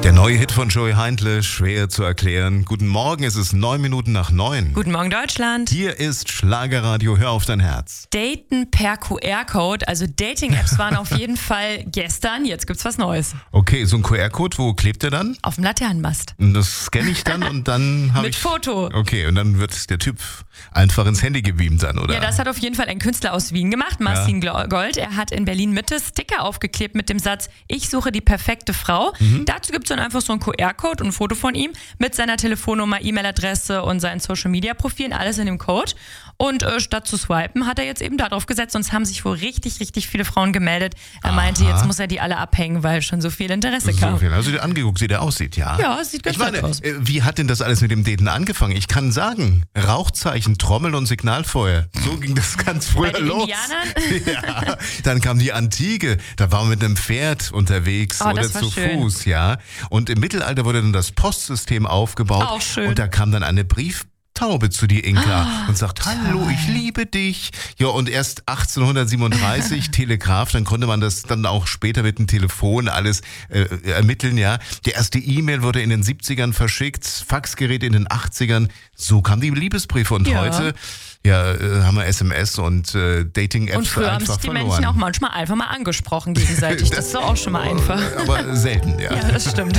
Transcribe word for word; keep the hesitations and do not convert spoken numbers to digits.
Der neue Hit von Joey Heindle, schwer zu erklären. Guten Morgen, es ist neun Minuten nach neun. Guten Morgen, Deutschland. Hier ist Schlagerradio, hör auf dein Herz. Daten per Q R-Code, also Dating-Apps waren auf jeden Fall gestern, jetzt gibt's was Neues. Okay, so ein Q R-Code, wo klebt der dann? Auf dem Laternenmast. Und das scanne ich dann und dann habe ich... Mit Foto. Okay, und dann wird der Typ einfach ins Handy gebeamt dann, oder? Ja, das hat auf jeden Fall ein Künstler aus Wien gemacht, Marcin ja. Gold. Er hat in Berlin-Mitte Sticker aufgeklebt mit dem Satz, ich suche die perfekte Frau. Mhm. Dazu gibt's dann einfach so ein Q R-Code und ein Foto von ihm mit seiner Telefonnummer, E-Mail-Adresse und seinen Social-Media-Profilen, alles in dem Code. Und äh, statt zu swipen, hat er jetzt eben darauf gesetzt und es haben sich wohl richtig, richtig viele Frauen gemeldet. Er Aha. meinte, jetzt muss er die alle abhängen, weil schon so viel Interesse so kam. Viel. Hast du dir angeguckt, wie der aussieht, ja? Ja, sieht ganz ich meine, aus. Wie hat denn das alles mit dem Daten angefangen? Ich kann sagen, Rauchzeichen, Trommel und Signalfeuer. So ging das ganz früher Bei den los. Indianern? Ja, dann kam die Antike, da war man mit einem Pferd unterwegs oh, oder zu schön. Fuß, ja. Und im Mittelalter wurde dann das Postsystem aufgebaut. Auch schön. Und da kam dann eine Brief Taube zu die Inka oh, und sagt, hallo, toll. ich liebe dich. Ja, und erst achtzehnhundertsiebenunddreißig Telegraph, dann konnte man das dann auch später mit dem Telefon alles äh, ermitteln, ja. Die erste E-Mail wurde in den siebzigern verschickt, Faxgerät in den achtzigern. So kamen die Liebesbriefe und ja. heute ja, äh, haben wir S M S und äh, Dating-Apps Und früher haben sich die verloren. Menschen auch manchmal einfach mal angesprochen gegenseitig. Das, das ist doch auch schon mal einfach. Aber selten, ja. Ja, das stimmt.